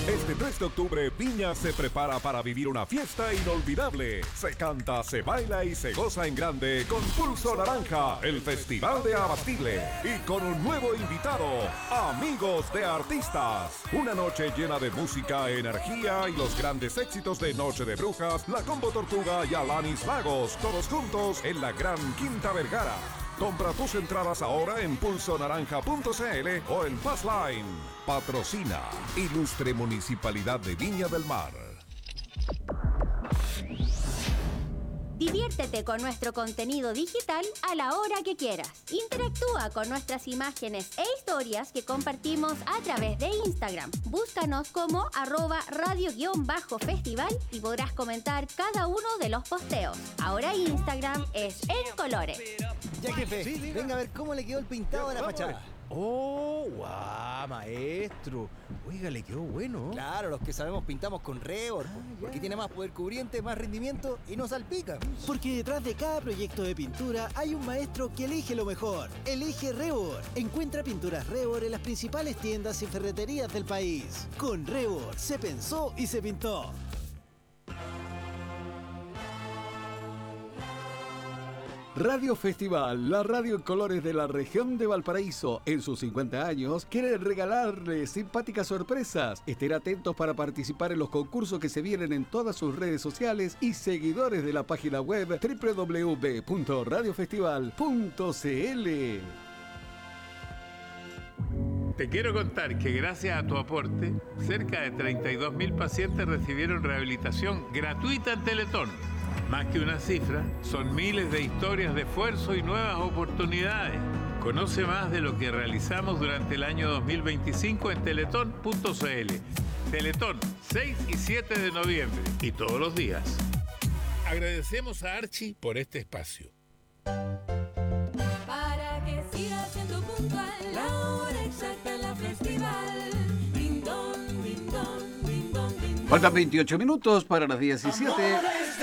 Este 3 de octubre, Viña se prepara para vivir una fiesta inolvidable. Se canta, se baila y se goza en grande con Pulso Naranja, el Festival de Abastible. Y con un nuevo invitado, Amigos de Artistas. Una noche llena de música, energía y los grandes éxitos de Noche de Brujas, La Combo Tortuga y Alanis Lagos. Todos juntos en la Gran Quinta Vergara. Compra tus entradas ahora en pulsonaranja.cl o en Passline. Patrocina Ilustre Municipalidad de Viña del Mar. Diviértete con nuestro contenido digital a la hora que quieras. Interactúa con nuestras imágenes e historias que compartimos a través de Instagram. Búscanos como @radio_festival y podrás comentar cada uno de los posteos. Ahora Instagram es en colores. Ya, jefe, venga a ver cómo le quedó el pintado de la fachada. ¡Oh, guau, maestro! Oiga, le quedó bueno. Claro, los que sabemos pintamos con Revor, porque tiene más poder cubriente, más rendimiento y no salpica. Porque detrás de cada proyecto de pintura hay un maestro que elige lo mejor. Elige Revor. Encuentra pinturas Revor en las principales tiendas y ferreterías del país. Con Revor se pensó y se pintó. Radio Festival, la radio en colores de la región de Valparaíso, en sus 50 años, quiere regalarles simpáticas sorpresas. Estén atentos para participar en los concursos que se vienen en todas sus redes sociales y seguidores de la página web www.radiofestival.cl. Te quiero contar que gracias a tu aporte, cerca de 32.000 pacientes recibieron rehabilitación gratuita en Teletón. Más que una cifra, son miles de historias de esfuerzo y nuevas oportunidades. Conoce más de lo que realizamos durante el año 2025 en teletón.cl. Teletón, 6 y 7 de noviembre y todos los días. Agradecemos a Archie por este espacio. Para que sigas siendo puntual, la hora exacta en la festival. Din don, din don, din don, din don. Faltan 28 minutos para las 17.